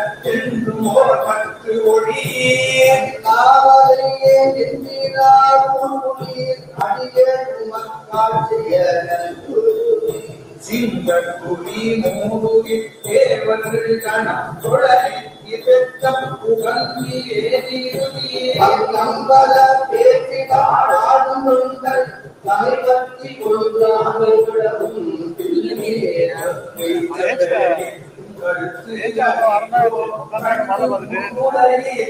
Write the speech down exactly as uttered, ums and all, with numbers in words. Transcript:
என்றும் மற்ற ஒளி காவலையே சிங்கக்குடி மூடுகி தேவர்கள் கணம் தொழி பெற்றம் புகழ்ந்தியே நம்பல பேசி பாடாடும் தமிழ்பக்தி கொள்கிறார்களும் கருத்து